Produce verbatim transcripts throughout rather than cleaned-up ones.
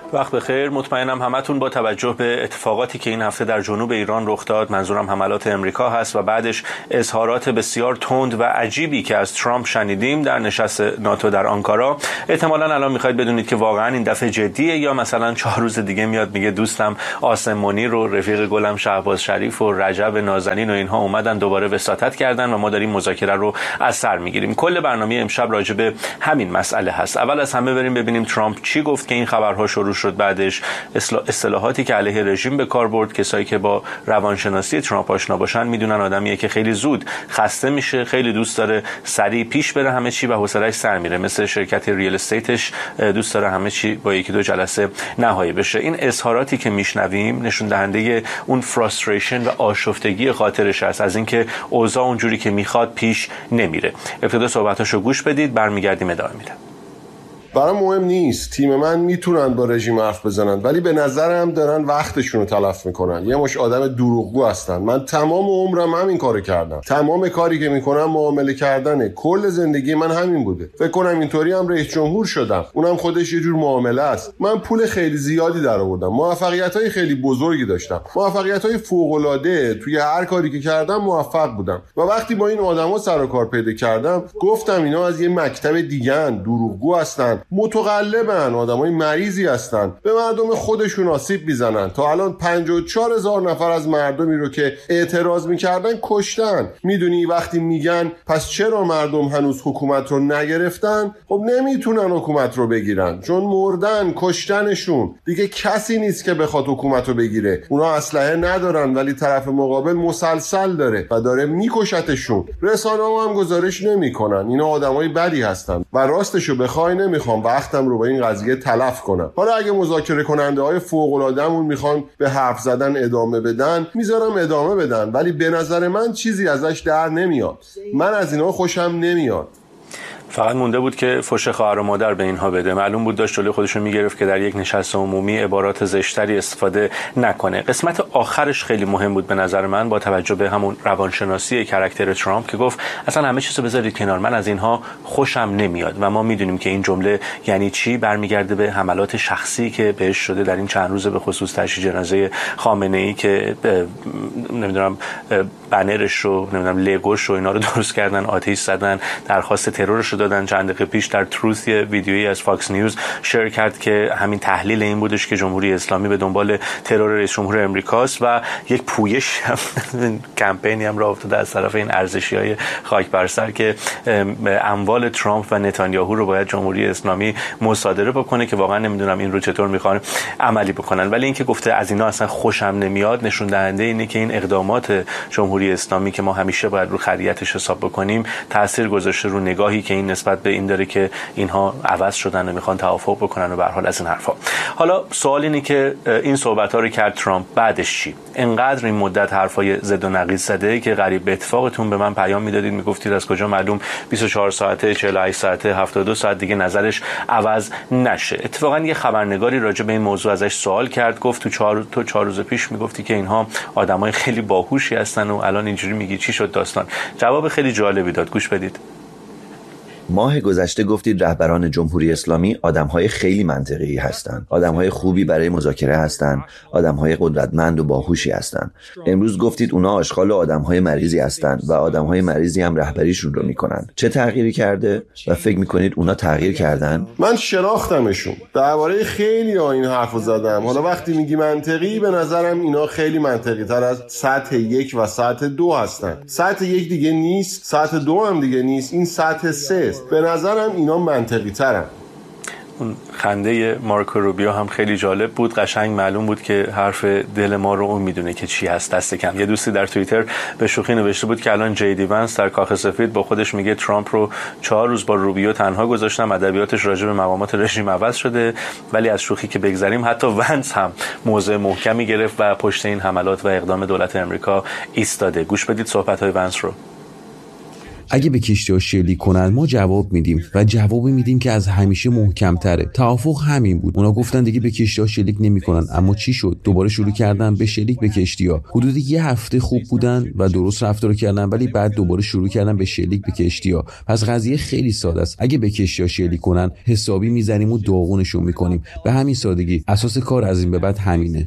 وقت بخیر. مطمئنم همتون با توجه به اتفاقاتی که این هفته در جنوب ایران رخ داد، منظورم حملات امریکا هست و بعدش اظهارات بسیار تند و عجیبی که از ترامپ شنیدیم در نشست ناتو در آنکارا، احتمالاً الان میخواید بدونید که واقعاً این دفعه جدیه یا مثلا چهار روز دیگه میاد میگه دوستم آسمانی رو، رفیق گلم شهباز شریف و رجب نازنین و اینها اومدن دوباره وساطت کردن و ما داریم مذاکره رو از سر میگیریم. کل برنامه امشب راجع به همین مسئله هست. اول از همه بریم ببینیم ترامپ چی گفت که این خبرها شروع شد. بعدش اصطلاحاتی که علیه رژیم به کار برد. کسایی که با روانشناسی ترامپ آشنا باشن میدونن آدمیه که خیلی زود خسته میشه، خیلی دوست داره سریع پیش بره همه چی و حوصله‌اش سر میره. مثل شرکت ریل استیتش دوست داره همه چی با یکی دو جلسه نهایی بشه. این اظهاراتی که میشنویم نشون دهنده اون فراستریشن و آشفتگی خاطرش است از اینکه اوضاع اونجوری که میخواد پیش نمیره. ابتدا صحبتاشو گوش بدید، برمیگردیم ادامه میدم. برام مهم نیست، تیم من میتونن با رژیم حرف بزنن ولی به نظرم دارن وقتشون رو تلف میکنن. یه مش آدم دروغگو هستن. من تمام عمرم همین کارو کردم. تمام کاری که میکنم معامله کردنه. کل زندگی من همین بوده. فکر کنم اینطوری هم رئیس جمهور شدم. اونم خودش یه جور معامله است. من پول خیلی زیادی درآوردم. موفقیت‌های خیلی بزرگی داشتم. موفقیت‌های فوق‌العاده توی هر کاری که کردم موفق بودم. و وقتی با این آدما سر و کار پیدا کردم، گفتم اینا از یه مکتب دیگه‌ن، دروغگو هستن. متقلبن، آدمای مریضی هستن، به مردم خودشون آسیب میزنن. تا الان پنجاه و چهار هزار نفر از مردمی رو که اعتراض میکردن کشتن. میدونی وقتی میگن پس چرا مردم هنوز حکومت رو نگرفتن؟ خب نمیتونن حکومت رو بگیرن چون مردن، کشتنشون. دیگه کسی نیست که بخواد حکومت رو بگیره. اونا اسلحه ندارن ولی طرف مقابل مسلسل داره و داره میکشتشون. رسانه‌ها هم گزارش نمیکنن. اینا آدمای بدی هستن و راستشو بخوای نمیخوام وقتم رو با این قضیه تلف کنم. حالا اگه مذاکره کننده های فوق العاده‌مون میخوان به حرف زدن ادامه بدن، میذارم ادامه بدن، ولی به نظر من چیزی ازش در نمیاد. من از اینا خوشم نمیاد. فقط مونده بود که فحش خواهر و مادر به اینها بده. معلوم بود داشت جلوی خودشون میگرفت که در یک نشست عمومی عبارات زشتری استفاده نکنه. قسمت آخرش خیلی مهم بود به نظر من با توجه به همون روانشناسی کاراکتر ترامپ که گفت اصلا همه چیزو بذارید کنار، من از اینها خوشم نمیاد. و ما میدونیم که این جمله یعنی چی. برمیگرده به حملات شخصی که بهش شده در این چند روز، به خصوص تشییع جنازه خامنه‌ای که نمیدونم بنرش رو، نمیدونم لگوش رو اینا رو درست کردن، آتش زدن، درخواست ترورش رو دادن. چند دقیقه پیش در تروث یه ویدیویی از فاکس نیوز شیر کرد که همین تحلیل این بودش که جمهوری اسلامی به دنبال ترور رئیس جمهور امریکاست و یک پویش کمپینی هم راه افتاده از طرف این ارزشی‌های خاک بر سر که اموال ترامپ و نتانیاهو رو باید جمهوری اسلامی مصادره بکنه که واقعا نمیدونم این رو چطور میخوان عملی بکنن. ولی اینکه گفته از اینا اصلا خوشم نمیاد نشون دهنده اینه که این اقدامات جمهوری اسلامی که ما همیشه باید رو خریتش حساب بکنیم تاثیر گذاشته رو نگاهی که این نسبت به این داره که اینها عوض شدن و میخوان توافق بکنن و به هر حال از این حرفا. حالا سوال اینه که این صحبت‌ها رو کرد ترامپ، بعدش چی؟ انقدر این مدت حرفای ضد و نقیض زده که غریب به اتفاقتون به من پیام میدادید میگفتید از کجا معلوم بیست و چهار ساعته، چهل و هشت ساعته، هفتاد و دو ساعت دیگه نظرش عوض نشه. اتفاقا یه خبرنگاری راجع به این موضوع ازش سوال کرد، گفت تو چهار تو چهار روز پیش میگفتی که اینها آدمای خیلی باهوشی هستن و الان اینجوری میگی، چی شد داستان؟ جواب خیلی جالبی داد، گوش بدید. ماه گذشته گفتید رهبران جمهوری اسلامی آدم‌های خیلی منطقی هستند، آدم‌های خوبی برای مذاکره هستند، آدم‌های قدرتمند و باهوشی هستند. امروز گفتید اونا آشغال آدم‌های مریضی هستند و آدم‌های مریضی هم رهبریشون رو میکنن. چه تغییری کرده و فکر میکنید اونا تغییر کردن؟ من شناختمشون. درباره خیلی ها این حرفو زدم. حالا وقتی میگی منطقی، به نظرم اینا خیلی منطقی تر از سطح یک و سطح دو هستن. سطح یک دیگه نیست، سطح دو هم دیگه نیست، این سطح سه. به نظرم اینا منطقی ترن. اون خنده مارکو روبیو هم خیلی جالب بود. قشنگ معلوم بود که حرف دل ما رو اون میدونه که چی هست. دست کم یه دوستی در توییتر به شوخی نوشته بود که الان جی دی ونس در کاخ سفید با خودش میگه ترامپ رو چهار روز با روبیو تنها گذاشتم، ادبیاتش راجع به مقامات رژیم عوض شده. ولی از شوخی که بگذریم حتی ونس هم موضع محکمی گرفت و پشت این حملات و اقدام دولت امریکا ایستاده. گوش بدید صحبت‌های ونس رو. اگه به کشتی‌ها شلیک کنن ما جواب میدیم و جوابی میدیم که از همیشه محکم‌تره. توافق همین بود. اونا گفتن دیگه به کشتی‌ها شلیک نمی‌کنن، اما چی شد؟ دوباره شروع کردن به شلیک به کشتی‌ها. حدود یه هفته خوب بودن و درست رفتار کردن، ولی بعد دوباره شروع کردن به شلیک به کشتی‌ها. پس قضیه خیلی ساده است. اگه به کشتی‌ها شلیک کنن حسابی میزنیم و داغونشون می‌کنیم. به همین سادگی. اساس کار از این به بعد همینه.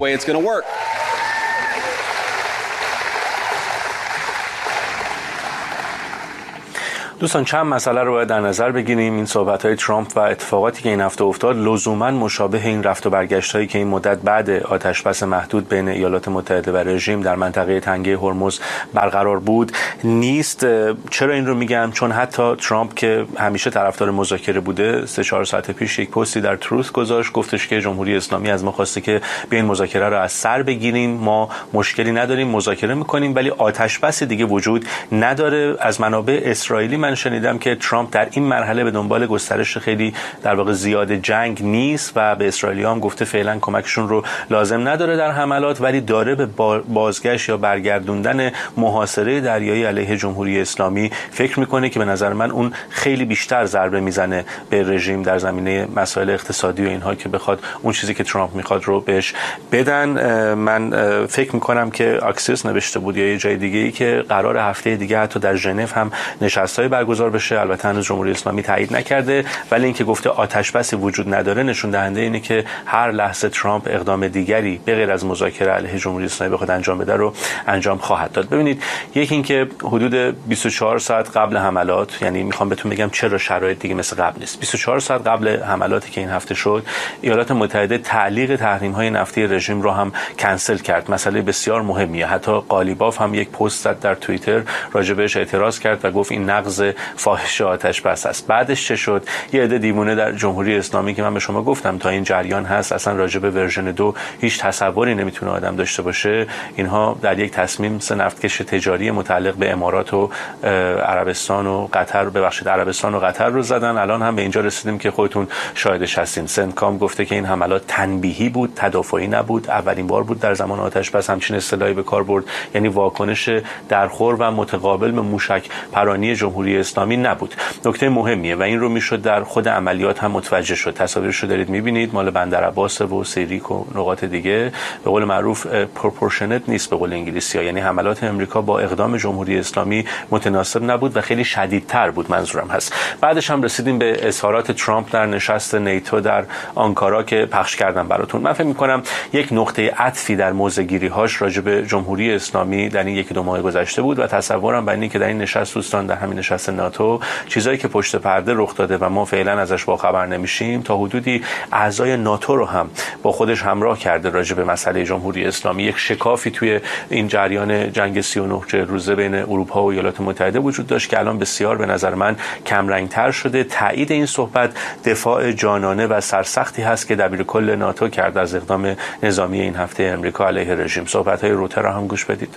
دوستان چند مسئله رو باید در نظر بگیریم. این صحبت‌های ترامپ و اتفاقاتی که این هفته افتاد لزوماً مشابه این رفت و برگشت‌هایی که این مدت بعد آتش‌بس محدود بین ایالات متحده و رژیم در منطقه تنگه هرمز برقرار بود نیست. چرا این رو میگم؟ چون حتی ترامپ که همیشه طرفدار مذاکره بوده سه چهار ساعت پیش یک پستی در تروث گذاشت، گفتش که جمهوری اسلامی از ما خواسته که بیاین مذاکره رو از سر بگیریم، ما مشکلی نداریم، مذاکره می‌کنیم، ولی آتش‌بس دیگه وجود نداره. از منابع اسرائیلی من شنیدم که ترامپ در این مرحله به دنبال گسترش خیلی در واقع زیاد جنگ نیست و به اسرائیلی‌ها هم گفته فعلا کمکشون رو لازم نداره در حملات، ولی داره به بازگشت یا برگردوندن محاصره دریایی علیه جمهوری اسلامی فکر میکنه که به نظر من اون خیلی بیشتر ضربه میزنه به رژیم در زمینه مسائل اقتصادی و اینها که بخواد اون چیزی که ترامپ میخواد رو بهش بدن. من فکر میکنم که اکسیوس نوشته بود یا یه جای دیگه ای که قرار هفته دیگه حتی در ژنو هم نشست‌های برگزار بشه. البته هنوز جمهوری اسلامی تایید نکرده، ولی اینکه گفته آتش‌بسی وجود نداره نشون دهنده اینه که هر لحظه ترامپ اقدام دیگری به غیر از مذاکره علیه جمهوری اسلامی بخواد انجام بده رو انجام خواهد داد. ببینید، یکی اینکه حدود بیست و چهار ساعت قبل حملات، یعنی میخوام بهتون بگم چرا شرایط دیگه مثل قبل نیست. بیست و چهار ساعت قبل حملاتی که این هفته شد، ایالات متحده تعلیق تحریم‌های نفتی رژیم رو هم کنسل کرد. مسئله بسیار مهمیه. حتی قالیباف هم یک پست زد در توییتر راجع بهش اعتراض کرد و گفت این نقض فاحش آتش بس است. بعدش چه شد؟ یه عده دیوونه در جمهوری اسلامی که من به شما گفتم تا این جریان هست اصلا راجع به ورژن دو هیچ تصوری نمیتونه آدم داشته باشه، اینها در یک تصمیم سه نفتکش تجاری متعلق به امارات و عربستان و قطر ببخشید عربستان و قطر رو زدن. الان هم به اینجا رسیدیم که خودتون شاهدش هستین. سنتکام گفته که این حملات تنبیهی بود، تدافعی نبود. اولین بار بود در زمان آتش بس همچین اصطلاحی به کار برد، یعنی واکنش درخور و متقابل به موشک پرانی جمهوری اسلامی نبود. نکته مهمیه و این رو میشد در خود عملیات هم متوجه شد. تصاویرش رو دارید میبینید، مال بندر عباس و سیریک و نقاط دیگه. به قول معروف پروپورشنت نیست به قول انگلیسی‌ها، یعنی حملات امریکا با اقدام جمهوری اسلامی متناسب نبود و خیلی شدیدتر بود، منظورم هست. بعدش هم رسیدیم به اظهارات ترامپ در نشست نیتو در آنکارا که پخش کردم براتون. من فکر می‌کنم یک نقطه عطفی در موضع‌گیری‌هاش راجع به جمهوری اسلامی در این یک دو ماه گذشته بود و تصورم بر اینه که در این نشست دوستان، در همین نشست ناتو، چیزایی که پشت پرده رخ داده و ما فعلا ازش با خبر نمیشیم، تا حدودی اعضای ناتو رو هم با خودش همراه کرده راجع به مسئله جمهوری اسلامی. یک شکافی توی این جریان جنگ سی و نه روزه بین اروپا و ایالات متحده وجود داشت که الان بسیار به نظر من کم رنگ‌تر شده. تایید این صحبت دفاع جانانه و سرسختی هست که دبیر کل ناتو کرد از اقدام نظامی این هفته امریکا علیه رژیم. صحبت‌های روتر رو هم گوش بدید.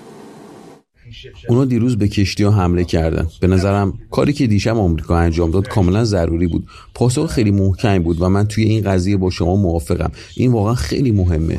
اونا دیروز به کشتی‌ها حمله کردن. به نظرم کاری که دیشب آمریکا انجام داد کاملا ضروری بود. پاسخ خیلی محکمی بود و من توی این قضیه با شما موافقم. این واقعا خیلی مهمه.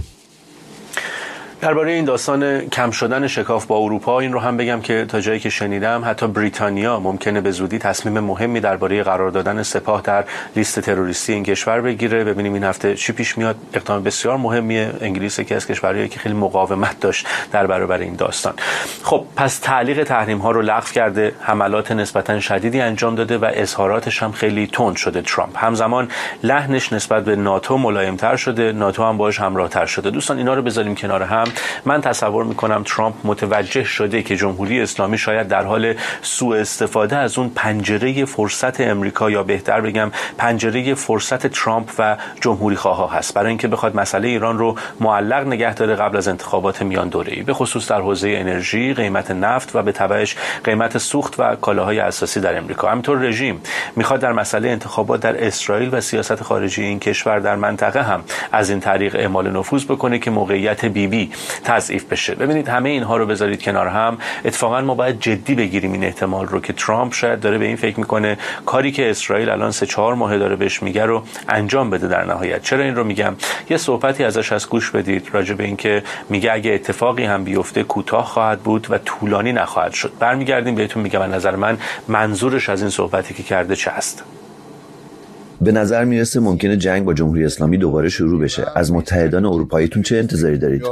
درباره این داستان کم شدن شکاف با اروپا این رو هم بگم که تا جایی که شنیدم حتی بریتانیا ممکنه به زودی تصمیم مهمی درباره قرار دادن سپاه در لیست تروریستی این کشور بگیره. ببینیم این هفته چی پیش میاد. اقدام بسیار مهمیه. انگلیس یکی از کشورهایی که خیلی مقاومت داشت در برابر این داستان. خب پس تعلیق تحریم ها رو لغو کرده، حملات نسبتا شدیدی انجام داده و اظهاراتش هم خیلی تند شده ترامپ. همزمان لحنش نسبت به ناتو ملایم‌تر شده، ناتو هم باهاش همراه‌تر شده. دوستان اینا رو بذاریم کنار هم. من تصور میکنم ترامپ متوجه شده که جمهوری اسلامی شاید در حال سوء استفاده از اون پنجره فرصت امریکا، یا بهتر بگم پنجره فرصت ترامپ و جمهوری خواها هست، برای اینکه بخواد مسئله ایران رو معلق نگه داره قبل از انتخابات میان دوره‌ای، به خصوص در حوزه انرژی، قیمت نفت و به تبعش قیمت سوخت و کالاهای اساسی در امریکا. همینطور رژیم میخواد در مسئله انتخابات در اسرائیل و سیاست خارجی این کشور در منطقه هم از این طریق اعمال نفوذ بکنه که موقعیت بی بی تضعیف بشه. ببینید همه اینها رو بذارید کنار هم، اتفاقا ما باید جدی بگیریم این احتمال رو که ترامپ شاید داره به این فکر میکنه کاری که اسرائیل الان سه چهار ماه داره بهش میگه رو انجام بده در نهایت. چرا این رو میگم؟ یه صحبتی ازش از گوش بدید راجع به این که میگه اگه اتفاقی هم بیفته کوتاه خواهد بود و طولانی نخواهد شد. برمیگردیم بهتون میگم از نظر من منظورش از این صحبتی که کرده چه است. به نظر میرسه ممکنه جنگ با جمهوری اسلامی دوباره شروع بشه. از متحدان اروپاییتون چه انتظاری دارید؟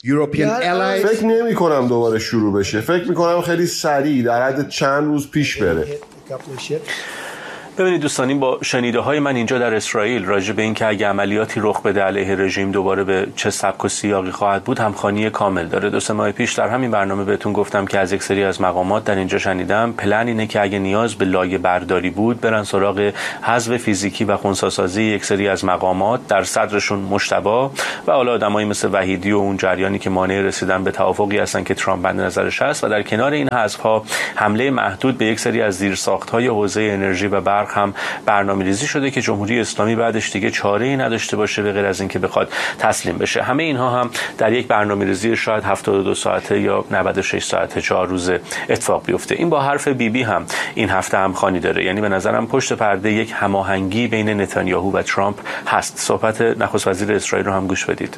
فکر نمی کنم دوباره شروع بشه. فکر می کنم خیلی سریع در حد چند روز پیش بره. ببینید دوستان، این با شنیده های من اینجا در اسرائیل راجع به این که اگه عملیاتی رخ بده علیه رژیم دوباره به چه سبک و سیاقی خواهد بود همخوانی کامل داره. دو سه ماه پیش در همین برنامه بهتون گفتم که از یک سری از مقامات در اینجا شنیدم پلن اینه که اگه نیاز به لایه برداری بود برن سراغ حذف فیزیکی و خنثی‌سازی یک سری از مقامات، در صدرشون مجتبی و حالا آدمایی مثل وحیدی و اون جریانی که مانع رسیدن به توافقی هستن که ترامپ بند نظرش هست، و در کنار این حذف‌ها حمله محدود به یک سری از زیرساخت‌های حوزه انرژی و برق هم برنامه‌ریزی شده که جمهوری اسلامی بعدش دیگه چاره‌ای نداشته باشه به غیر از اینکه بخواد تسلیم بشه. همه اینها هم در یک برنامه‌ریزی شاید هفتاد و دو ساعته یا نود و شش ساعته چهار روزه اتفاق بیفته. این با حرف بی بی هم این هفته همخوانی داره. یعنی به نظرم پشت پرده یک هماهنگی بین نتانیاهو و ترامپ هست. صحبت نخست وزیر اسرائیل رو هم گوش بدید.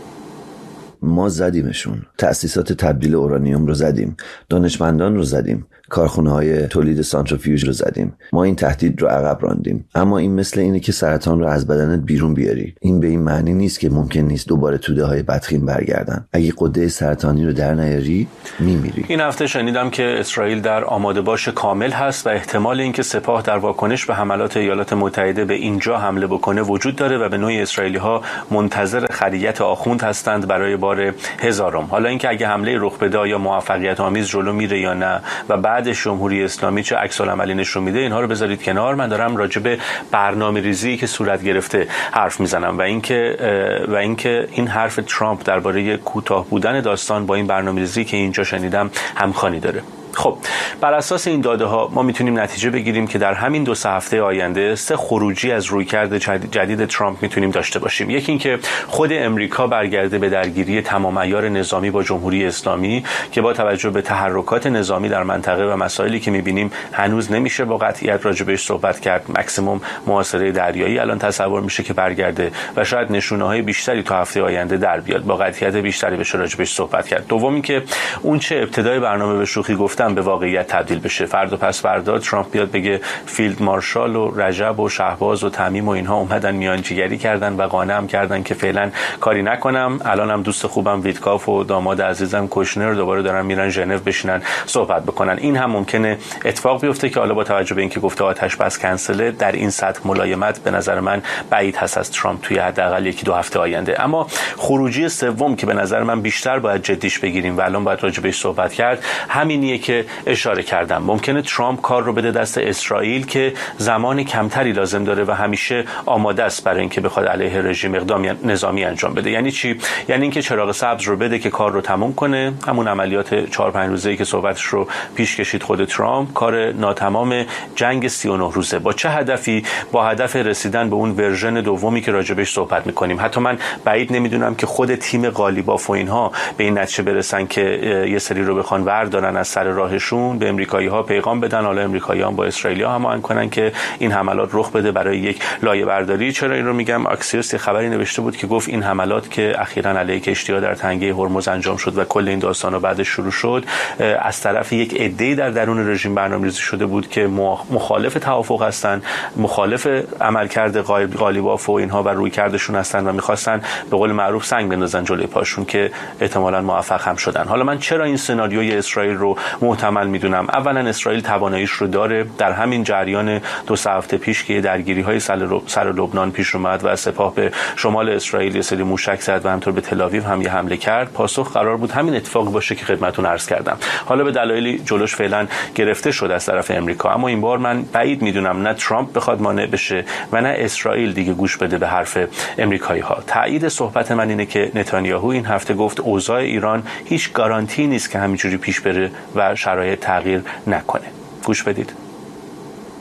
ما زدیمشون، تأسیسات تبدیل اورانیوم رو زدیم، دانشمندان رو زدیم، کارخونه‌های تولید سانتریفیوژ رو زدیم. ما این تهدید رو عقب راندیم. اما این مثل اینه که سرطان رو از بدنت بیرون بیاری. این به این معنی نیست که ممکن نیست دوباره توده‌های بدخیم برگردن. اگه غده سرطانی رو در نیاری میمیری. این هفته شنیدم که اسرائیل در آماده باش کامل هست و احتمال اینکه سپاه در واکنش به حملات ایالات متحده به اینجا حمله بکنه وجود داره و به نوعی اسرائیلی‌ها منتظر خریت آخوند هستند برای بار هزارم. حالا اینکه اگه حمله رخ بده یا موفقیت آمیز جلو میره یا نه و بعد جمهوری اسلامی چه عکس العملی نشون میده، اینها رو بذارید کنار. من دارم راجع به برنامه‌ریزی که صورت گرفته حرف میزنم و اینکه و اینکه این حرف ترامپ درباره کوتاه بودن داستان با این برنامه‌ریزی که اینجا شنیدم همخوانی داره. خب بر اساس این داده ها ما میتونیم نتیجه بگیریم که در همین دو سه هفته آینده سه خروجی از رویکرد جدید ترامپ میتونیم داشته باشیم. یکی این که خود امریکا برگرده به درگیری تمام عیار نظامی با جمهوری اسلامی که با توجه به تحرکات نظامی در منطقه و مسائلی که میبینیم هنوز نمیشه با قطعیت راجع بهش صحبت کرد. ماکسیمم محاصره دریایی الان تصور میشه که برگرده و شاید نشونه‌های بیشتری تا هفته آینده در بیاد، با قطعیت بیشتری بشه راجع بهش صحبت کرد. دومی که اون چه ابتدای برنامه به شوخی گفت به واقعیت تبدیل بشه. فردا پس فردا ترامپ بیاد بگه فیلد مارشال و رجب و شهباز و تمیم و اینها اومدن میانجیگری کردن و قانع هم کردن که فعلا کاری نکنم. الان هم دوست خوبم ویتکاف و داماد عزیزم کوشنر دوباره دارن میرن ژنو بشینن صحبت بکنن. این هم ممکنه اتفاق بیفته که حالا با توجه به اینکه گفته آتش بس کنسله در این سطح ملایمت به نظر من بعید هست از ترامپ توی حداقل یکی دو هفته آینده. اما خروجی سوم که به نظر من بیشتر باید جدیش بگیریم و الان باید راجع بهش صحبت کرد همینیه که اشاره کردم. ممکنه ترامپ کار رو بده دست اسرائیل که زمان کمتری لازم داره و همیشه آماده است برای اینکه بخواد علیه رژیم اقدام نظامی انجام بده. یعنی چی؟ یعنی اینکه چراغ سبز رو بده که کار رو تموم کنه، همون عملیات چهار پنج روزه‌ای که صحبتش رو پیش کشید خود ترامپ، کار ناتمام جنگ سی و نه روزه. با چه هدفی؟ با هدف رسیدن به اون ورژن دومی که راجبش صحبت می‌کنیم. حتی من بعید نمیدونم که خود تیم قالیباف و اینها به این نتیجه برسن که یه سری رو بخوان وردارن از سر راهشون، به امریکایی‌ها پیغام بدن، حالا امریکایی‌ها با اسرائیلی‌ها هماهنگ کنن که این حملات رخ بده برای یک لایه برداری. چرا این رو میگم؟ اکسیوس خبری نوشته بود که گفت این حملات که اخیراً علیه کشتی‌ها در تنگه هرمز انجام شد و کل این داستانا بعدش شروع شد از طرف یک عده‌ای در درون رژیم برنامه‌ریزی شده بود که مخالف توافق هستن، مخالف عملکرد قالیباف و اینها و رویکردشون هستن و می‌خواستن به قول معروف سنگ بندازن جلوی پاشون که احتمالاً موفق هم شدن. حالا من چرا این سناریوی اسرائیل رو محتمل میدونم؟ اولا اسرائیل تواناییش رو داره. در همین جریان دو سه هفته پیش که درگیری‌های سر لبنان پیش اومد و سپاه به شمال اسرائیل یه سری موشک زد و همینطور به تل‌آویو هم یه حمله کرد، پاسخ قرار بود همین اتفاق باشه که خدمتتون عرض کردم. حالا به دلایلی جلوش فعلا گرفته شد از طرف امریکا، اما این بار من بعید میدونم نه ترامپ بخواد مانع بشه و نه اسرائیل دیگه گوش بده به حرف امریکایی‌ها. تایید صحبت من اینه که نتانیاهو این هفته گفت اوضاع ایران هیچ گارانتی نیست که همینجوری پیش بره و شرایط تغییر نکنه. گوش بدید.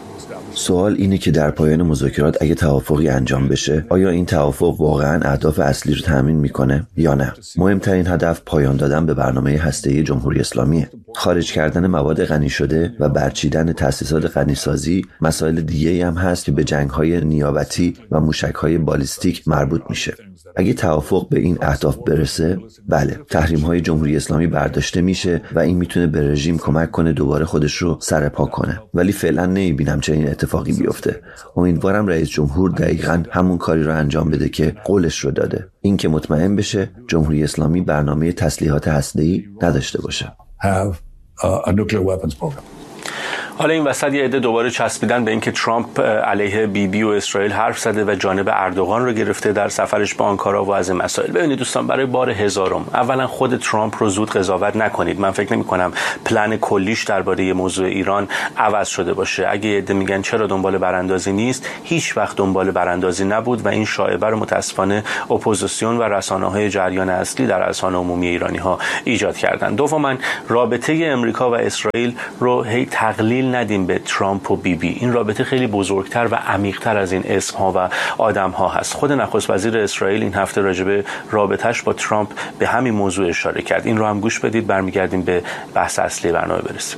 سوال اینه که در پایان مذاکرات اگه توافقی انجام بشه، آیا این توافق واقعا اهداف اصلی رو تضمین میکنه یا نه؟ مهمترین هدف پایان دادن به برنامه هسته‌ای جمهوری اسلامیه. خارج کردن مواد غنی شده و برچیدن تأسیسات غنیسازی مسائل دیگه‌ای هم هست که به جنگ‌های نیابتی و موشک‌های بالیستیک مربوط میشه. اگه توافق به این اهداف برسه، بله، تحریم‌های جمهوری اسلامی برداشته میشه و این میتونه به رژیم کمک کنه دوباره خودش رو سرپا کنه. ولی فعلا نمیبینم چه این اتفاقی بیفته. امیدوارم رئیس جمهور دقیقاً همون کاری رو انجام بده که قولش رو داده. این که مطمئن بشه جمهوری اسلامی برنامه تسلیحات هسته‌ای نداشته باشه. Have a nuclear weapons program. حالا این وسط یه عده دوباره چسبیدن به اینکه ترامپ علیه بیبی و اسرائیل حرف زده و جانب اردوغان رو گرفته در سفرش به آنکارا و از این مسائل. ببینید دوستان، برای بار هزارم اولا خود ترامپ رو زود قضاوت نکنید. من فکر نمی کنم پلن کلیش درباره موضوع ایران عوض شده باشه. اگه یه عده میگن چرا دنبال براندازی نیست، هیچ وقت دنبال براندازی نبود و این شایعه رو متاسفانه اپوزیسیون و رسانه‌های جریان اصلی در اذهان عمومی ایرانی‌ها ایجاد کردن. دوما رابطه امریکا و اسرائیل رو هی تقلیل ندیم به ترامپ و بیبی. این رابطه خیلی بزرگتر و عمیق‌تر از این اسم‌ها و آدم‌ها هست. خود نخست وزیر اسرائیل این هفته راجع به رابطه‌اش با ترامپ به همین موضوع اشاره کرد. این رو هم گوش بدید، برمیگردیم به بحث اصلی برنامه برسیم.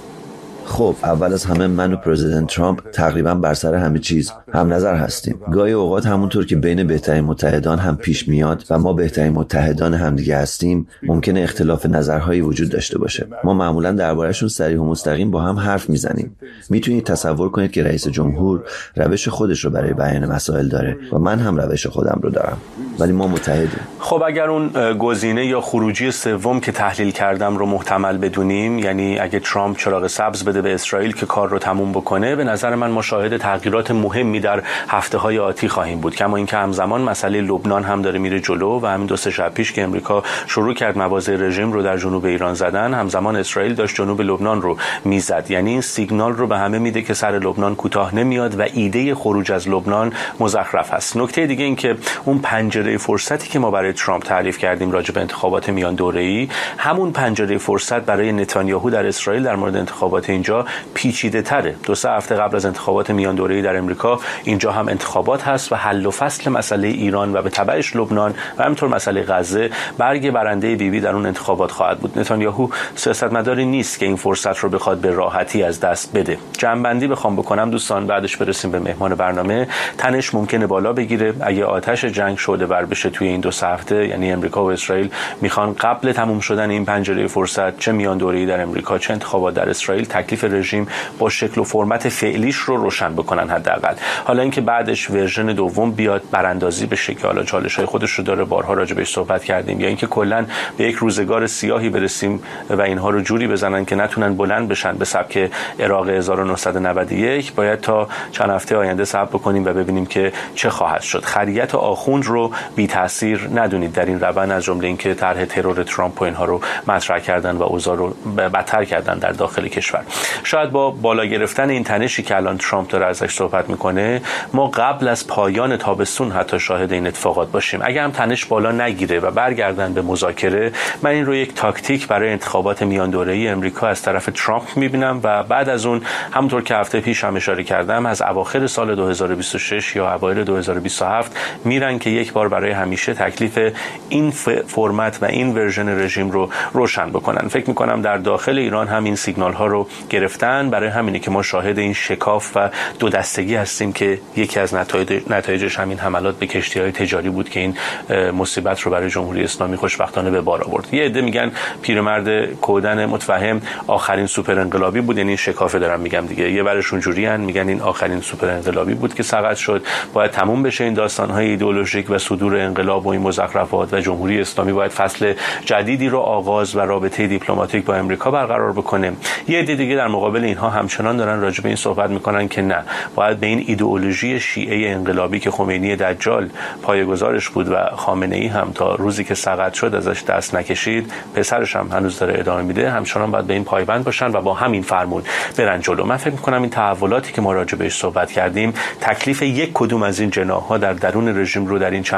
خب اول از همه من و پرزیدنت ترامپ تقریبا بر سر همه چیز هم نظر هستیم. گاهی اوقات همونطور که بین بهترین متحدان هم پیش میاد و ما بهترین متحدان همدیگه هستیم، ممکنه اختلاف نظرهایی وجود داشته باشه. ما معمولا دربارهشون صریح و مستقیم با هم حرف میزنیم. میتونید تصور کنید که رئیس جمهور روش خودش رو برای بیان مسائل داره و من هم روش خودم رو دارم، ولی ما متحدیم. خب اگر اون گزینه یا خروجی سوم که تحلیل کردم رو محتمل بدونیم، یعنی اگه ترامپ چراغ سبز بده به اسرائیل که کار رو تموم بکنه، به نظر من ما شاهد تغییرات مهمی در هفته‌های آتی خواهیم بود. کما اینکه همزمان مسئله لبنان هم داره میره جلو و همین دو سه شب پیش که امریکا شروع کرد مواضع رژیم رو در جنوب ایران زدن، همزمان اسرائیل داشت جنوب لبنان رو میزد. یعنی این سیگنال رو به همه میده که سر لبنان کوتاه نمیاد و ایده خروج از لبنان مزخرف است. نکته دیگه این که اون پنجره فرصتی که ما برای ترامپ تعریف کردیم راجع به انتخابات میان دوره‌ای، همون پنجره فرصت برای نتانیاهو در اسرائیل در مورد انتخابات اینجا پیچیده تره. دو سه هفته قبل از انتخابات میان دوره‌ای در امریکا اینجا هم انتخابات هست و حل و فصل مسئله ایران و به تبعش لبنان و همینطور مسئله غزه برگ برنده بیبی در اون انتخابات خواهد بود. نتانیاهو سیاستمداری نیست که این فرصت رو بخواد به راحتی از دست بده. جمع‌بندی بخوام بکنم دوستان، بعدش برسیم به مهمان برنامه، تنش ممکنه بالا بگیره اگه آتش جنگ شعله‌ور بشه توی این دو سه هفته. یعنی امریکا و اسرائیل میخوان قبل تموم شدن این پنجره فرصت، چه میان دوره‌ای در امریکا چه انتخابات در اسرائیل، تکلیف رژیم با شکل و فرمت فعلیش رو روشن بکنن حداقل. حالا اینکه بعدش ورژن دوم بیاد براندازی بشه که حالا چالش‌های خودش رو داره، بارها راجع بهش صحبت کردیم، یا اینکه کلاً به یک روزگار سیاهی برسیم و اینها رو جوری بزنن که نتونن بلند بشن به سبک عراق هزار و نهصد و نود و یک، باید تا چند هفته آینده صبر بکنیم و ببینیم که چه خواهد شد. خریت آخوند رو بی تاثیر ندونید در این روند، از جمله اینکه طرح ترور ترامپ و اینها رو مطرح کردن و اوضاع رو بدتر کردن در داخل کشور. شاید با بالا گرفتن این تنشی که الان ترامپ داره ازش صحبت میکنه، ما قبل از پایان تابستون حتی شاهد این اتفاقات باشیم. اگه هم تنش بالا نگیره و برگردن به مذاکره، من این رو یک تاکتیک برای انتخابات میان دوره‌ای امریکا از طرف ترامپ میبینم و بعد از اون همونطور که هفته پیش هم اشاره کردم، از اواخر سال دو هزار و بیست و شش یا اوایل دو هزار و بیست و هفت میرن که یک بار برای همیشه تکلیف این فرمت و این ورژن رژیم رو روشن بکنن. فکر میکنم در داخل ایران هم این سیگنال ها رو گرفتن. برای همینه که ما شاهد این شکاف و دو دستگی هستیم که یکی از نتایج نتایجش همین حملات به کشتی‌های تجاری بود که این مصیبت رو برای جمهوری اسلامی خوشبختانه به بار آورد. یه عده میگن پیرمرد کودن متفهم آخرین سوپر انقلابی بود، یعنی شکافه دارم میگم دیگه. یه ورشون جوریان میگن این آخرین سوپر انقلابی بود که سقط شد، باید تموم بشه این داستان‌های ایدئولوژیک و صدور انقلاب و این مزخرفات و جمهوری اسلامی باید فصل جدیدی رو آغاز و رابطه دیپلماتیک با امریکا برقرار بکنه. یه عده دیگه در مقابل اینها همچنان دارن راجع به این صحبت میکنن که نه، باید به این ایدئولوژی شیعه انقلابی که خمینی دجال پایه‌گذارش بود و خامنه‌ای هم تا روزی که سقط شد ازش دست نکشید، پسرش هم هنوز داره ادامه میده، همچنان باید به این پایبند باشن و با همین فرمون برن جلو. من فکر میکنم این تحولاتی که ما راجع بهش صحبت کردیم، تکلیف یک کدوم از این جناح‌ها در درون رژیم رو در این چند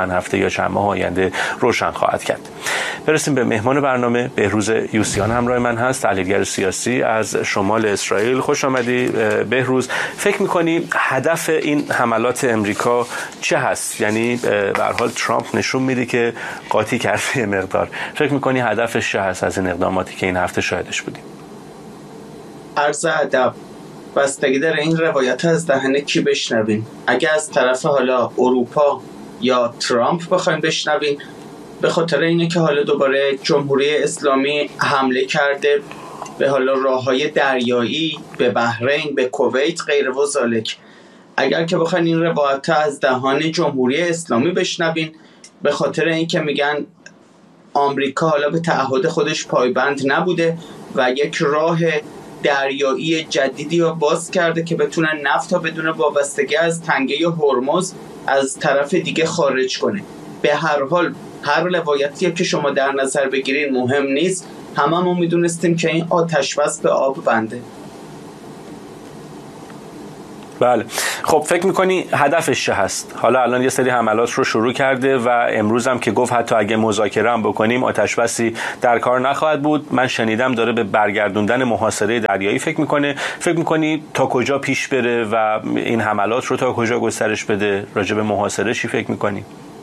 چند هفته یا چند ماه آینده روشن خواهد کرد. برسیم به مهمان برنامه. بهروز یوسیان همراه من هست، تحلیلگر سیاسی از شمال اسرائیل. خوش آمدی بهروز. فکر می‌کنی هدف این حملات امریکا چه هست؟ یعنی به هر حال ترامپ نشون میده که قاطی کرده یه مقدار. فکر می‌کنی هدفش چه هست از این اقداماتی که این هفته شاهدش بودیم؟ عرض ادب، بستگی داره این روایت از دهن کی بشنویم. اگه از طرف حالا اروپا یا ترامپ بخوایم بشنویم، به خاطر اینه که حالا دوباره جمهوری اسلامی حمله کرده به حالا راههای دریایی، به بحرین، به کویت، غیر و ذالک. اگر که بخواین این روایت از دهان جمهوری اسلامی بشنوین، به خاطر اینکه میگن آمریکا حالا به تعهد خودش پایبند نبوده و یک راه دریایی جدیدی رو باز کرده که بتونن نفت ها بدون وابستگی از تنگه هرمز از طرف دیگه خارج کنه. به هر حال هر روایتی که شما در نظر بگیرید مهم نیست، هممون میدونستیم که این آتش بس به آب بنده. بله. خب فکر میکنی هدفش چه هست؟ حالا الان یه سری حملات رو شروع کرده و امروز هم که گفت حتی اگه مذاکره هم بکنیم آتش بسی در کار نخواهد بود. من شنیدم داره به برگردوندن محاصره دریایی فکر میکنه. فکر میکنی تا کجا پیش بره و این حملات رو تا کجا گسترش بده؟ راجع به محاصره چی فکر میکنی؟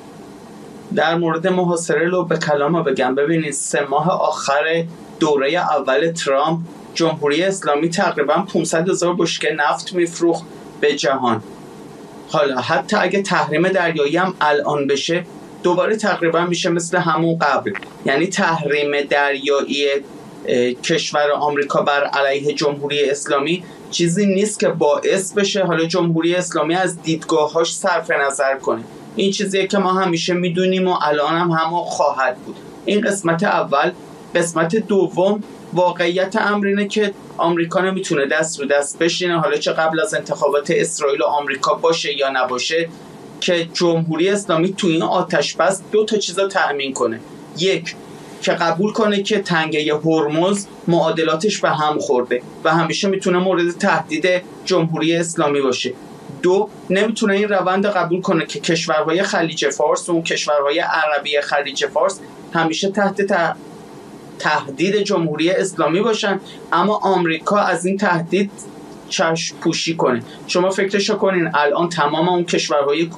در مورد محاصره رو به کلام بگم. ببینید، سه ماه آخر دوره اول ترامپ جمهوری اسلامی تقریبا پانصد هزار بشکه نفت میفروخت به جهان. حالا حتی اگه تحریم دریایی هم الان بشه، دوباره تقریبا میشه مثل همون قبل. یعنی تحریم دریایی کشور آمریکا بر علیه جمهوری اسلامی چیزی نیست که باعث بشه حالا جمهوری اسلامی از دیدگاهاش صرف نظر کنه. این چیزیه که ما همیشه میدونیم و الان هم همون خواهد بود. این قسمت اول. قسمت دوم، واقعیت امر اینه که آمریکا نمیتونه دست رو دست بشینه، حالا چه قبل از انتخابات اسرائیل و آمریکا باشه یا نباشه، که جمهوری اسلامی تو این آتش بس دو تا چیزا تأمین کنه. یک، که قبول کنه که تنگه هرمز معادلاتش به هم خورده و همیشه میتونه مورد تهدید جمهوری اسلامی باشه. دو، نمیتونه این روند قبول کنه که کشورهای خلیج فارس و اون کشورهای عربی خلیج فارس همیشه تحت ت... تهدید جمهوری اسلامی باشن، اما آمریکا از این تهدید چشم پوشی کنه. شما فکرشو کنین، الان تمام اون کشورهای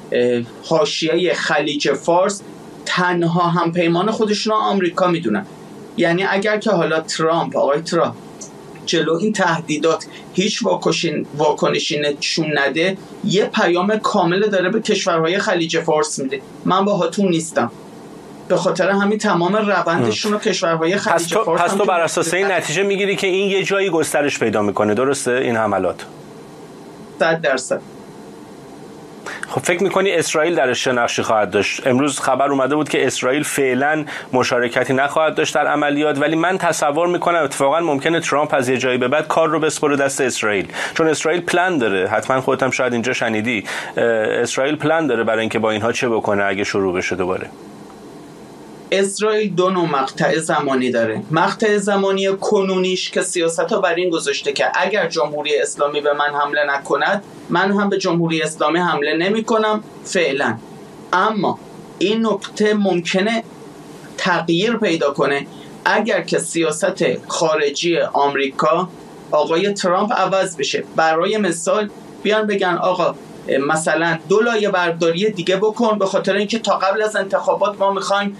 حاشیه خلیج فارس تنها همپیمان خودشون رو آمریکا میدونن. یعنی اگر که حالا ترامپ آقای ترامپ جلو این تهدیدات هیچ واکنشی نشون نده، یه پیام کامل داره به کشورهای خلیج فارس میده: من باهاتون نیستم. به خاطر همین تمام روندشون رو کشورهای خلیج فارس پس تو بر اساس این نتیجه میگیری که این یه جایی گسترش پیدا میکنه، درسته این حملات؟ صد درصد. خب فکر میکنی اسرائیل درش چه نقشی خواهد داشت؟ امروز خبر اومده بود که اسرائیل فعلا مشارکتی نخواهد داشت در عملیات، ولی من تصور میکنم اتفاقا ممکنه ترامپ از یه جایی به بعد کار رو بسپره دست اسرائیل، چون اسرائیل پلن داره. حتما خودت هم شاید اینجا شنیدی اسرائیل پلن داره برای اینکه با اینها چه بکنه اگه شروع بشه دوباره. اسرائیل دو نوع مقطع زمانی داره. مقطع زمانی کنونیش که سیاست‌ها بر این گذاشته که اگر جمهوری اسلامی به من حمله نکند، من هم به جمهوری اسلامی حمله نمی‌کنم فعلا. اما این نکته ممکنه تغییر پیدا کنه اگر که سیاست خارجی آمریکا آقای ترامپ عوض بشه. برای مثال بیان بگن آقا مثلا دو لایه برداری دیگه بکن، به خاطر اینکه تا قبل از انتخابات ما میخوایم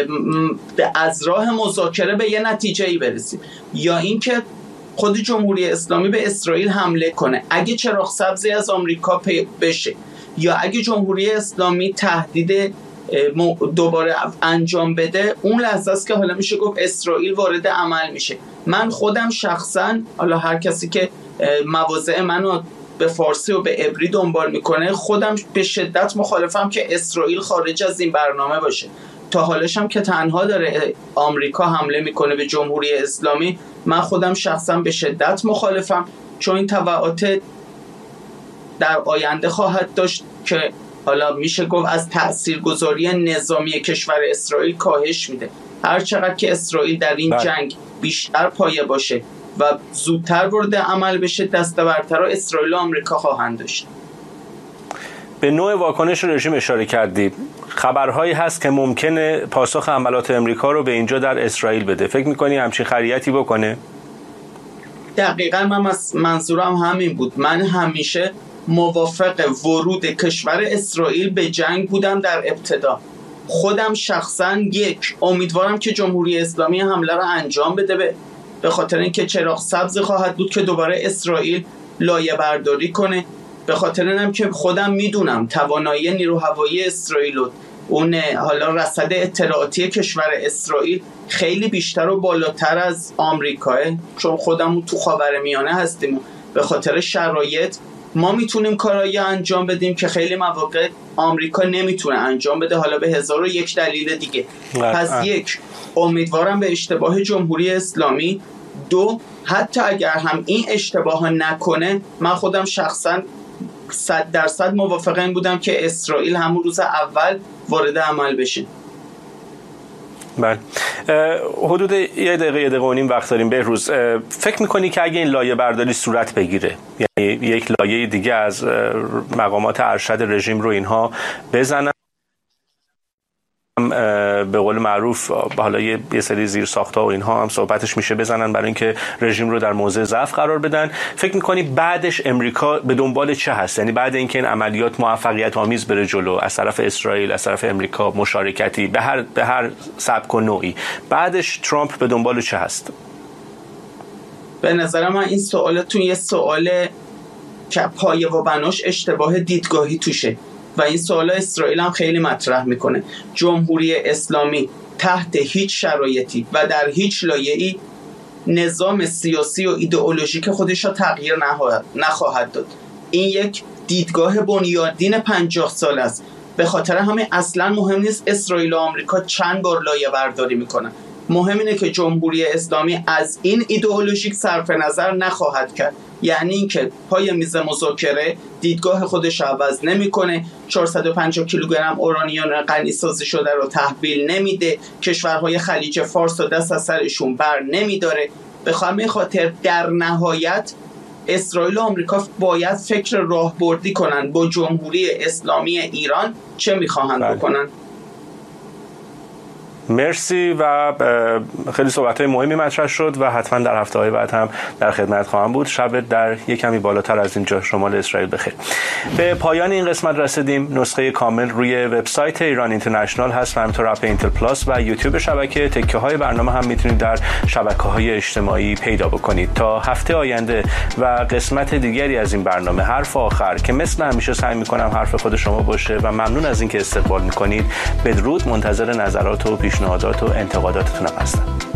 از راه مذاکره به یه نتیجه‌ای برسیم، یا اینکه خود جمهوری اسلامی به اسرائیل حمله کنه اگه چراغ سبزی از آمریکا بشه، یا اگه جمهوری اسلامی تهدید دوباره انجام بده، اون لحظه است که حالا میشه گفت اسرائیل وارد عمل میشه. من خودم شخصا، حالا هر کسی که مواضع منو به فارسی و به عبری دنبال میکنه، خودم به شدت مخالفم که اسرائیل خارج از این برنامه باشه. تا حالش هم که تنها داره آمریکا حمله میکنه به جمهوری اسلامی، من خودم شخصا به شدت مخالفم، چون این تبعات در آینده خواهد داشت که حالا میشه گفت از تاثیرگذاری نظامی کشور اسرائیل کاهش میده. هر چقدر که اسرائیل در این جنگ بیشتر پایه باشه و زودتر وارد عمل بشه، دستاوردتر اسرائیل و آمریکا خواهند داشت. به نوع واکنش رژیم اشاره کردید. خبرهایی هست که ممکنه پاسخ حملات امریکا رو به اینجا در اسرائیل بده. فکر می‌کنی همچین خریتی بکنه؟ دقیقاً من منظورم همین بود. من همیشه موافق ورود کشور اسرائیل به جنگ بودم در ابتدا. خودم شخصاً یک امیدوارم که جمهوری اسلامی حمله رو انجام بده، به به خاطر اینکه چراغ سبز خواهد بود که دوباره اسرائیل لایه برداری کنه. به خاطر اینم که خودم میدونم توانایی نیرو هوایی اسرائیل و اون حالا رصد اطلاعاتی کشور اسرائیل خیلی بیشتر و بالاتر از آمریکاه، چون خودمون تو خاورمیانه هستیم. به خاطر شرایط ما میتونیم کارایی انجام بدیم که خیلی مواقع آمریکا نمیتونه انجام بده، حالا به هزار و یک دلیل دیگه. پس یک، امیدوارم به اشتباه جمهوری اسلامی. دو، حتی اگر هم این اشتباه نکنه، من خودم شخصا صد درصد موافق این بودم که اسرائیل همون روز اول وارد عمل بشه. بله، حدود یه دقیقه یه دقیقه و نیم وقت داریم. بهروز، فکر میکنی که اگه این لایه برداری صورت بگیره، یعنی یک لایه دیگه از مقامات ارشد رژیم رو اینها بزنن، به قول معروف حالا یه سری زیر ساخت‌ها و اینها هم صحبتش میشه بزنن برای اینکه رژیم رو در موضع ضعف قرار بدن، فکر میکنی بعدش امریکا به دنبال چه هست؟ یعنی بعد اینکه این عملیات موفقیت آمیز بره جلو از طرف اسرائیل، از طرف امریکا، مشارکتی به هر به هر سبک و نوعی، بعدش ترامپ به دنبال چه هست؟ به نظر من این سوالتون یه سوال که پایه و بناش اشتباه دیدگاهی توشه و این سوال اسرائیل هم خیلی مطرح میکنه. جمهوری اسلامی تحت هیچ شرایطی و در هیچ لایه‌ای نظام سیاسی و ایدئولوژیک خودش را تغییر نخواهد داد. این یک دیدگاه بنیادین پنجاه سال است. به خاطر همین اصلا مهم نیست اسرائیل و آمریکا چند بار لایه برداری میکنن. مهم اینه که جمهوری اسلامی از این ایدئولوژیک صرف نظر نخواهد کرد. یعنی اینکه پای میز مذاکره دیدگاه خودش عوض نمیکنه، چهارصد و پنجاه کیلوگرم اورانیوم غنی سازی شده رو تحویل نمیده، کشورهای خلیج فارس و دست از سرشون بر نمیداره. به همین خاطر در نهایت اسرائیل و آمریکا باید فکر راهبردی کنن با جمهوری اسلامی ایران چه میخواهند بکنن. مرسی و خیلی صحبت‌های مهمی مطرح شد و حتما در هفته‌های بعد هم در خدمت خواهم بود. شب در یک کمی بالاتر از اینجا شمال اسرائیل بخیر. به پایان این قسمت رسیدیم. نسخه کامل روی وبسایت ایران اینترنشنال هست و همینطور اپ اینتل پلاس و یوتیوب شبکه. تکه‌های برنامه هم میتونید در شبکه‌های اجتماعی پیدا بکنید. تا هفته آینده و قسمت دیگری از این برنامه حرف آخر که مثل همیشه سعی می‌کنم حرف خود شما باشه و ممنون از اینکه استقبال می‌کنید. بدرود. منتظر نظرات و پیشنهادات و انتقاداتتون هستم.